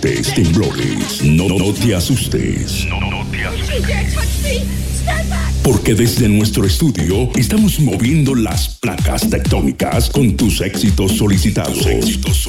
temblores. No te asustes. No te asustes. Porque desde nuestro estudio estamos moviendo las placas tectónicas con tus éxitos solicitados.